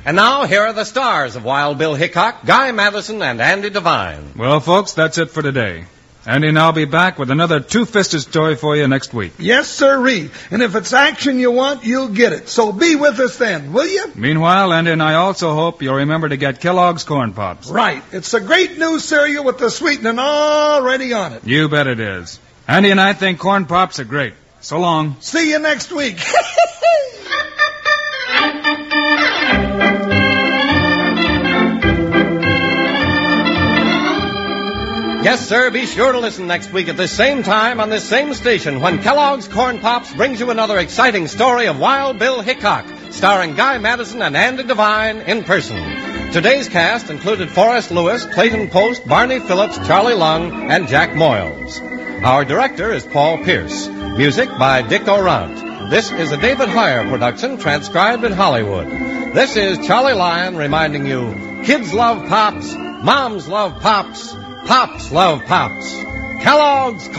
And now, here are the stars of Wild Bill Hickok, Guy Madison, and Andy Devine. Well, folks, that's it for today. Andy and I'll be back with another two-fisted story for you next week. Yes, sirree. And if it's action you want, you'll get it. So be with us then, will you? Meanwhile, Andy and I also hope you'll remember to get Kellogg's Corn Pops. Right. It's a great new cereal with the sweetening already on it. You bet it is. Andy and I think Corn Pops are great. So long. See you next week. Yes, sir, be sure to listen next week at this same time on this same station when Kellogg's Corn Pops brings you another exciting story of Wild Bill Hickok, starring Guy Madison and Andy Devine in person. Today's cast included Forrest Lewis, Clayton Post, Barney Phillips, Charlie Lung, and Jack Moyles. Our director is Paul Pierce. Music by Dick Orant. This is a David Heyer production transcribed in Hollywood. This is Charlie Lyon reminding you, kids love Pops, moms love Pops, Pops love Pops. Kellogg's